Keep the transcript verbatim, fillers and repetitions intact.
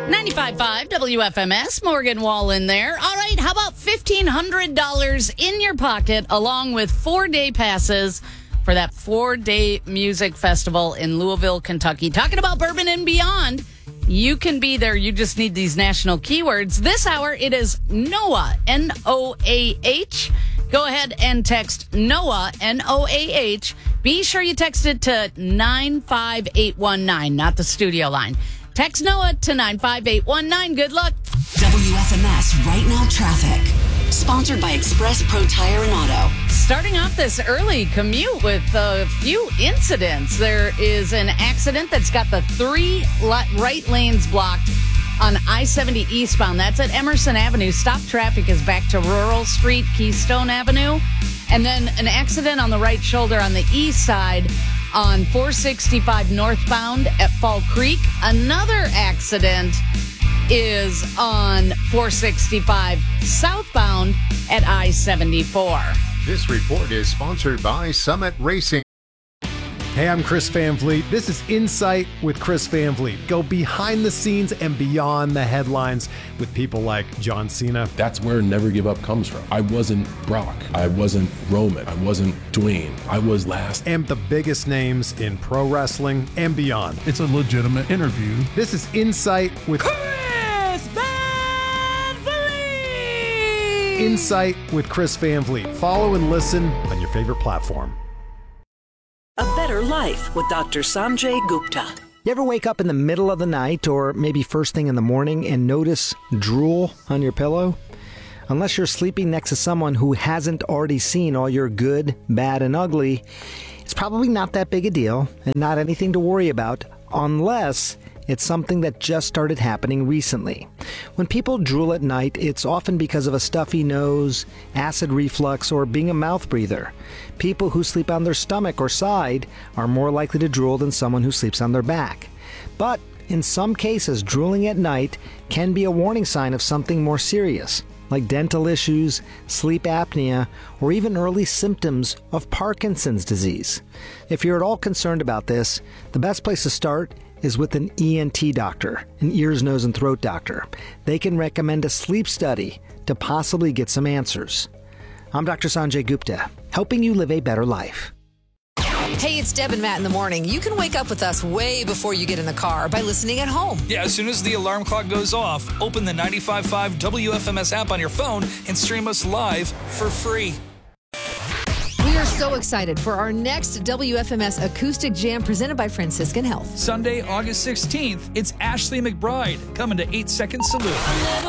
ninety-five point five W F M S, Morgan Wallen there. All right, how about fifteen hundred dollars in your pocket along with four-day passes for that four-day music festival in Louisville, Kentucky. Talking about bourbon and beyond. You can be there. You just need these national keywords. This hour, it is NOAH, N O A H. Go ahead and text NOAH, N O A H. Be sure you text it to nine five eight one nine, not the studio line. Text NOAH to nine five eight one nine. Good luck. W F M S Right Now Traffic. Sponsored by Express Pro Tire and Auto. Starting off this early commute with a few incidents. There is an accident that's got the three right lanes blocked on I seventy eastbound. That's at Emerson Avenue. Stop traffic is back to Rural Street, Keystone Avenue. And then an accident on the right shoulder on the east side on four sixty-five northbound at Fall Creek. Another accident is on four sixty-five southbound at I seventy-four. This report is sponsored by Summit Racing. Hey, I'm Chris Van Vliet. This is Insight with Chris Van Vliet. Go behind the scenes and beyond the headlines with people like John Cena. That's where Never Give Up comes from. I wasn't Brock. I wasn't Roman. I wasn't Dwayne. I was last. And the biggest names in pro wrestling and beyond. It's a legitimate interview. This is Insight with Chris Van Vliet. Insight with Chris Van Vliet. Follow and listen on your favorite platform. A Better Life with Doctor Sanjay Gupta. You ever wake up in the middle of the night or maybe first thing in the morning and notice drool on your pillow? Unless you're sleeping next to someone who hasn't already seen all your good, bad, and ugly, it's probably not that big a deal and not anything to worry about unless it's something that just started happening recently. When people drool at night, it's often because of a stuffy nose, acid reflux, or being a mouth breather. People who sleep on their stomach or side are more likely to drool than someone who sleeps on their back. But in some cases, drooling at night can be a warning sign of something more serious, like dental issues, sleep apnea, or even early symptoms of Parkinson's disease. If you're at all concerned about this, the best place to start is with an E N T doctor, an ears, nose, and throat doctor. They can recommend a sleep study to possibly get some answers. I'm Doctor Sanjay Gupta, helping you live a better life. Hey, it's Deb and Matt in the morning. You can wake up with us way before you get in the car by listening at home. Yeah, as soon as the alarm clock goes off, open the ninety-five point five W F M S app on your phone and stream us live for free. We are so excited for our next W F M S Acoustic Jam presented by Franciscan Health. Sunday, August sixteenth, it's Ashley McBride coming to eight second Salute.